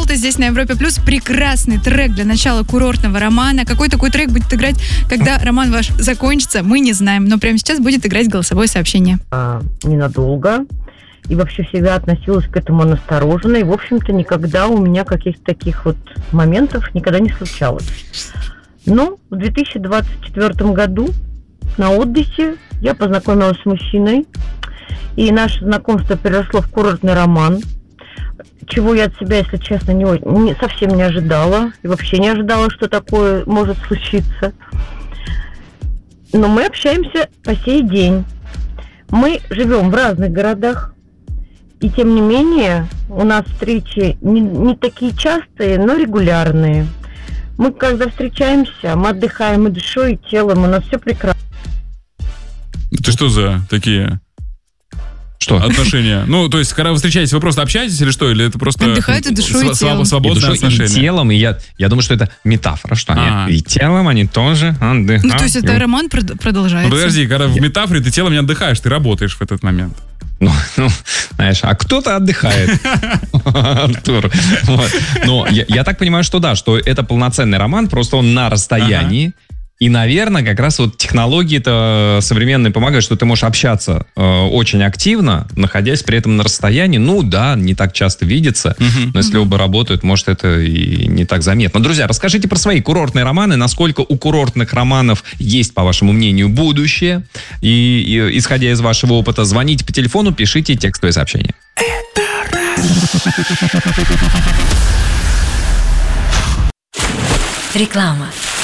«Желтый» здесь на Европе Плюс. Прекрасный трек для начала курортного романа. Какой такой трек будет играть, когда роман ваш закончится, мы не знаем. Но прямо сейчас будет играть голосовое сообщение. Ненадолго. И вообще всегда относилась к этому настороженно. И, в общем-то, никогда у меня каких-то таких вот моментов никогда не случалось. Но в 2024 году на отдыхе я познакомилась с мужчиной. И наше знакомство переросло в курортный роман. Чего я от себя, если честно, совсем не ожидала. И вообще не ожидала, что такое может случиться. Но мы общаемся по сей день. Мы живем в разных городах. И тем не менее, у нас встречи не такие частые, но регулярные. Мы, когда встречаемся, мы отдыхаем и душой, и телом, у нас все прекрасно. Это что за такие отношения? Ну, то есть, когда вы встречаетесь, вы просто общаетесь или что? Или это просто отдыхают и душой, и телом. Свободное отношение? И телом, и я думаю, что это метафора, что они и телом, они тоже отдыхают. Ну, то есть это роман продолжается. Ну, подожди, когда в метафоре ты телом не отдыхаешь, ты работаешь в этот момент. Ну, знаешь, а кто-то отдыхает, Артур. Вот. Но я так понимаю, что да, что это полноценный роман, просто он на расстоянии. И, наверное, как раз вот технологии-то современные помогают, что ты можешь общаться очень активно, находясь при этом на расстоянии. Ну да, не так часто видеться, но если оба работают, может, это и не так заметно. Друзья, расскажите про свои курортные романы, насколько у курортных романов есть, по вашему мнению, будущее. И исходя из вашего опыта, звоните по телефону, пишите текстовые сообщения. Реклама.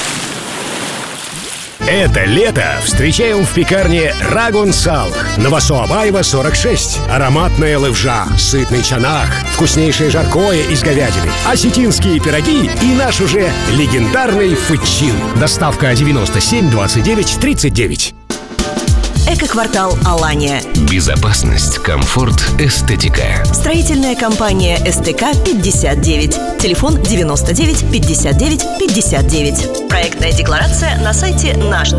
Это лето встречаем в пекарне Рагун Салх на Васо-Абаева, 46. Ароматная левжа, сытный чанах, вкуснейшее жаркое из говядины, осетинские пироги и наш уже легендарный фычин. Доставка 97 29 39. Эко-квартал «Алания». Безопасность, комфорт, эстетика. Строительная компания СТК-59. Телефон 99 59 59. Проектная декларация на сайте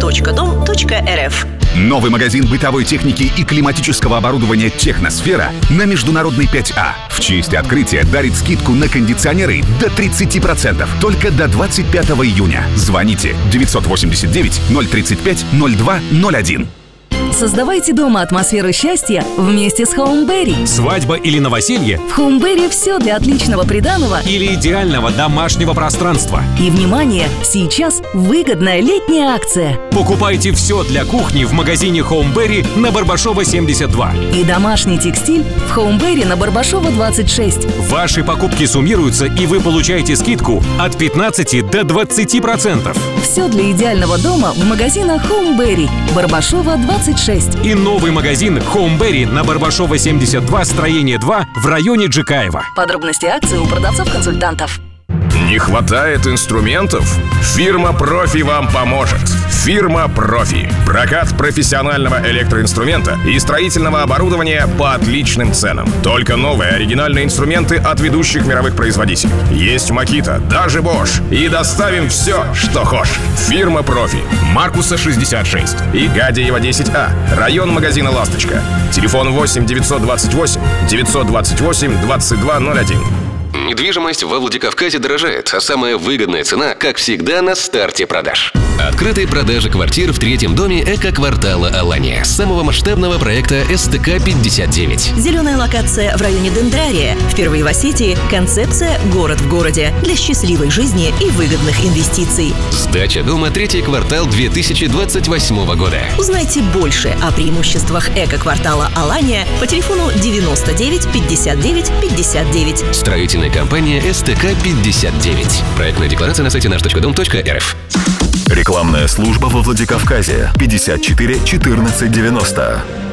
наш.дом.рф. Новый магазин бытовой техники и климатического оборудования «Техносфера» на Международной 5А. В честь открытия дарит скидку на кондиционеры до 30%. Только до 25 июня. Звоните 989 035 02 01. Создавайте дома атмосферу счастья вместе с Хоумберри. Свадьба или новоселье? В Хоумберри все для отличного приданого или идеального домашнего пространства. И, внимание, сейчас выгодная летняя акция. Покупайте все для кухни в магазине Хоумберри на Барбашова, 72. И домашний текстиль в Хоумберри на Барбашова, 26. Ваши покупки суммируются, и вы получаете скидку от 15 до 20%. Все для идеального дома в магазинах Хоумберри, Барбашова, 26. И новый магазин Хоумберри на Барбашова, 72, строение 2 в районе Джикаева. Подробности акции у продавцов-консультантов. Не хватает инструментов? Фирма «Профи» вам поможет. Фирма «Профи». Прокат профессионального электроинструмента и строительного оборудования по отличным ценам. Только новые оригинальные инструменты от ведущих мировых производителей. Есть Makita, даже Bosch. И доставим все, что хошь. Фирма «Профи». Маркуса, 66. И Гадеева, 10А. Район магазина «Ласточка». Телефон 8 928 928 2201. Недвижимость во Владикавказе дорожает, а самая выгодная цена, как всегда, на старте продаж. Открытые продажи квартир в третьем доме эко-квартала «Алания», самого масштабного проекта СТК-59. Зеленая локация в районе Дендрария. Впервые в Осетии концепция «Город в городе» для счастливой жизни и выгодных инвестиций. Сдача дома третий квартал 2028 года. Узнайте больше о преимуществах эко-квартала «Алания» по телефону 99 59 59. Строительная компания СТК-59. Проектная декларация на сайте наш.дом.рф. Рекламная служба во Владикавказе. 54 14 90.